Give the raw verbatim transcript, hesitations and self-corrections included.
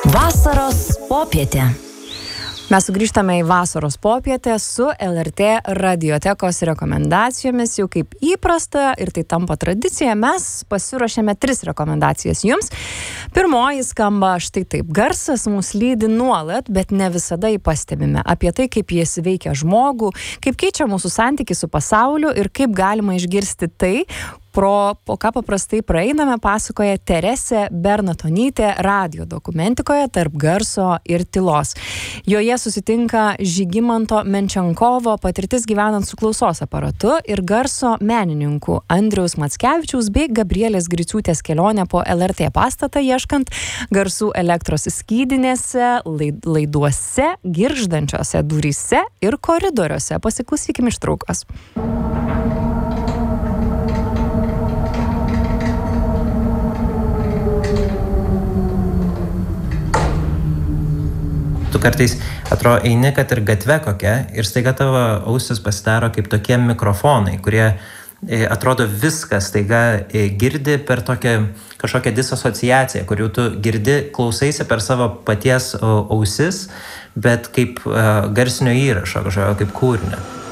Vasaros popietė. Mes sugrįžtame į vasaros popietę su L R T radiotekos rekomendacijomis. Jau kaip įprasta ir tai tampa tradicija, mes pasiruošėme tris rekomendacijas jums. Pirmoji skamba štai taip. Garsas mus lydi nuolat, bet ne visada jį pastebime. Apie tai, kaip jis veikia žmogų, kaip keičia mūsų santykį su pasauliu ir kaip galima išgirsti tai, pro, po ką paprastai praeiname, pasakoja Teresė Bernatonytė radijo dokumentikoje Tarp garso ir tylos. Joje susitinka Žygimanto Menčenkovo patirtis gyvenant su klausos aparatu ir garso menininkų Andriaus Mackevičiaus bei Gabrielės Griciūtės kelionė po L R T pastatą ieškant garsų elektros skydinėse, laiduose, girgždančiose duryse ir koridoriuose. Pasiklausykim ištraukos. Tu kartais atrodo eini, kad ir gatve kokia ir staiga tavo ausis pasidaro kaip tokie mikrofonai, kurie atrodo viskas staiga girdi per tokią kažkokią disasociaciją, kur jau tu girdi, klausaisi per savo paties ausis, bet kaip garsinio įrašo, kažkokio kaip kūrinio.